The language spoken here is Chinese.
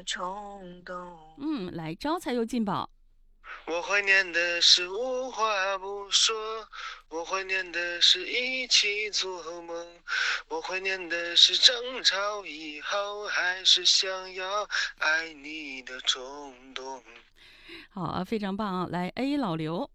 冲动。 来招财又进宝。 我怀念的是无话不说，我怀念的是一起做梦，我怀念的是争吵以后还是想要爱你的冲动。 好啊，非常棒啊！来 A 老刘。